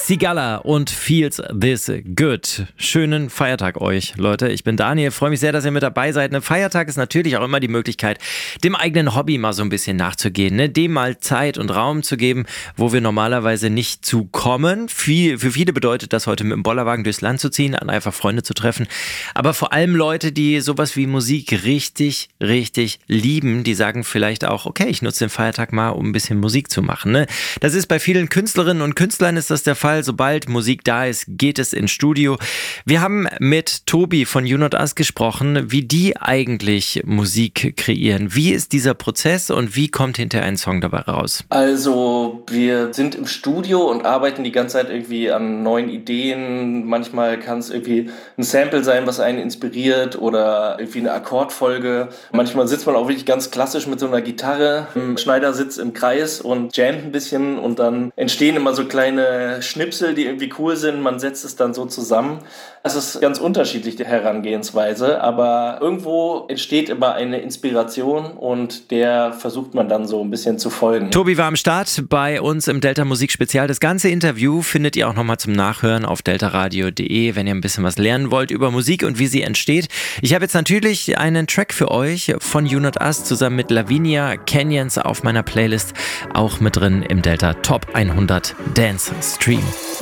Sigala und Feels This Good. Schönen Feiertag euch, Leute. Ich bin Daniel, freue mich sehr, dass ihr mit dabei seid. Ein Feiertag ist natürlich auch immer die Möglichkeit, dem eigenen Hobby mal so ein bisschen nachzugehen, ne? Dem mal Zeit und Raum zu geben, wo wir normalerweise nicht zukommen. Für viele bedeutet das, heute mit dem Bollerwagen durchs Land zu ziehen, an einfach Freunde zu treffen. Aber vor allem Leute, die sowas wie Musik richtig, richtig lieben, die sagen vielleicht auch, okay, ich nutze den Feiertag mal, um ein bisschen Musik zu machen, ne? Das ist bei vielen Künstlerinnen und Künstlern ist das der Fall. Sobald Musik da ist, geht es ins Studio. Wir haben mit Tobi von You Not Us gesprochen, wie die eigentlich Musik kreieren. Wie ist dieser Prozess und wie kommt hinterher ein Song dabei raus? Also wir sind im Studio und arbeiten die ganze Zeit irgendwie an neuen Ideen. Manchmal kann es irgendwie ein Sample sein, was einen inspiriert oder irgendwie eine Akkordfolge. Manchmal sitzt man auch wirklich ganz klassisch mit so einer Gitarre im Schneidersitz im Kreis und jammt ein bisschen und dann entstehen immer so kleine Schnipsel, die irgendwie cool sind. Man setzt es dann so zusammen. Es ist ganz unterschiedlich, die Herangehensweise, aber irgendwo entsteht immer eine Inspiration und der versucht man dann so ein bisschen zu folgen. Tobi war am Start bei uns im Delta Musik Spezial. Das ganze Interview findet ihr auch nochmal zum Nachhören auf deltaradio.de, wenn ihr ein bisschen was lernen wollt über Musik und wie sie entsteht. Ich habe jetzt natürlich einen Track für euch von You Not Us zusammen mit Lavinia Canyons auf meiner Playlist, auch mit drin im Delta Top 100 Dance Stream.